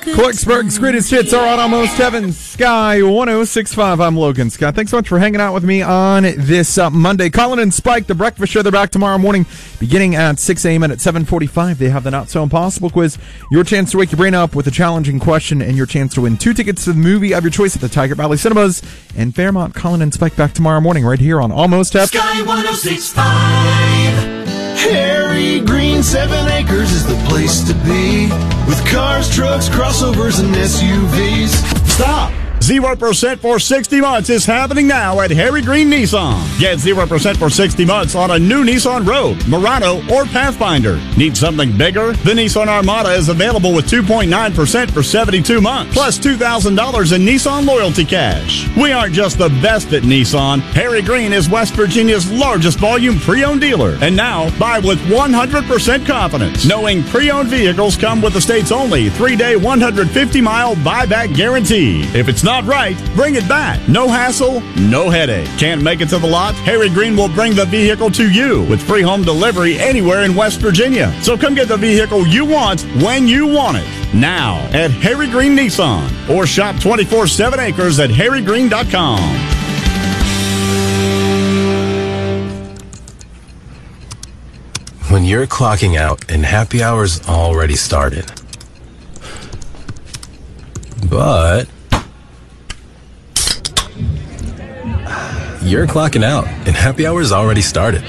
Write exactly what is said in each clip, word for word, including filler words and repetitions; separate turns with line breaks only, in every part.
Clarksburg's greatest hits are on Almost Heaven, Sky one oh six point five. I'm Logan Scott. Thanks so much for hanging out with me on this uh, Monday. Colin and Spike, The Breakfast Show, they're back tomorrow morning beginning at six a.m. and at seven forty-five. They have the Not So Impossible quiz. Your chance to wake your brain up with a challenging question and your chance to win two tickets to the movie of your choice at the Tiger Valley Cinemas in Fairmont. Colin and Spike back tomorrow morning right here on Almost Heaven.
Sky one oh six point five. Harry Green, seven acres is the place to be. With cars, trucks, crossovers, and S U Vs.
Stop! zero percent for sixty months is happening now at Harry Green Nissan. Get zero percent for sixty months on a new Nissan Rogue, Murano, or Pathfinder. Need something bigger? The Nissan Armada is available with two point nine percent for seventy-two months, plus two thousand dollars in Nissan loyalty cash. We aren't just the best at Nissan. Harry Green is West Virginia's largest volume pre-owned dealer. And now, buy with one hundred percent confidence, knowing pre-owned vehicles come with the state's only three-day, one hundred fifty mile buyback guarantee. If it's not right, bring it back. No hassle, no headache. Can't make it to the lot? Harry Green will bring the vehicle to you with free home delivery anywhere in West Virginia. So come get the vehicle you want when you want it. Now at Harry Green Nissan, or shop twenty-four seven acres at harry green dot com.
When you're clocking out and happy hour's already started. But you're clocking out, and happy hour's already started.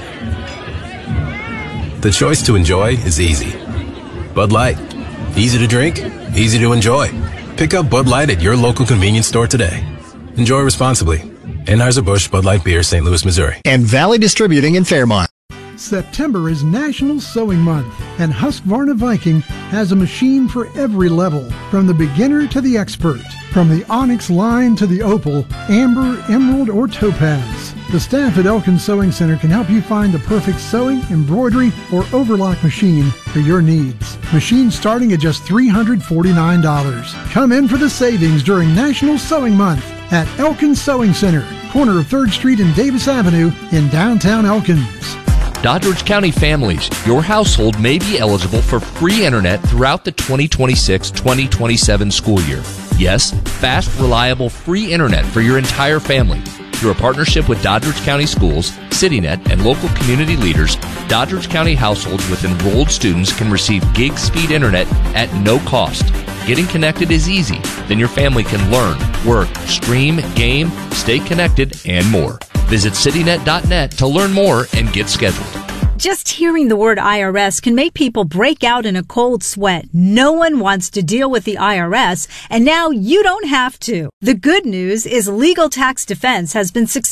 The choice to enjoy is easy. Bud Light. Easy to drink, easy to enjoy. Pick up Bud Light at your local convenience store today. Enjoy responsibly. Anheuser-Busch Bud Light Beer, Saint Louis, Missouri.
And Valley Distributing in Fairmont.
September is National Sewing Month, and Husqvarna Viking has a machine for every level, from the beginner to the expert. From the Onyx line to the Opal, Amber, Emerald, or Topaz. The staff at Elkin Sewing Center can help you find the perfect sewing, embroidery, or overlock machine for your needs. Machines starting at just three hundred forty-nine dollars. Come in for the savings during National Sewing Month at Elkin Sewing Center, corner of third Street and Davis Avenue in downtown Elkins.
Doddridge County families, your household may be eligible for free internet throughout the twenty twenty-six twenty twenty-seven school year. Yes, fast, reliable, free internet for your entire family. Through a partnership with Doddridge County Schools, CityNet, and local community leaders, Doddridge County households with enrolled students can receive gig speed internet at no cost. Getting connected is easy. Then your family can learn, work, stream, game, stay connected, and more. Visit citynet dot net to learn more and get scheduled.
Just hearing the word I R S can make people break out in a cold sweat. No one wants to deal with the I R S, and now you don't have to. The good news is Legal Tax Defense has been successful